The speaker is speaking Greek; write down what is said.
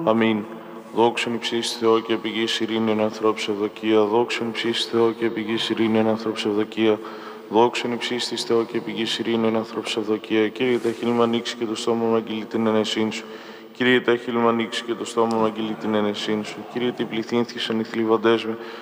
Αμήν. Δόξον υψίστη Θεό και πηγής ειρήνη εν ανθρώπους ευδοκία. Δόξον υψίστη Θεό και πηγής ειρήνη εν ανθρώπους ευδοκία. Δόξον υψίστη Θεό και πηγής ειρήνη εν ανθρώπους ευδοκία. Κύριε, τα χείλη μου ανοίξει και το στόμα μου αγγείλει την ενεσύν σου. Κύριε, τα χείλη μου ανοίξει και το στόμα μου αγγείλει την ενεσύν σου. Κύριε, τι πληθύνθησαν οι θλιβαντές με.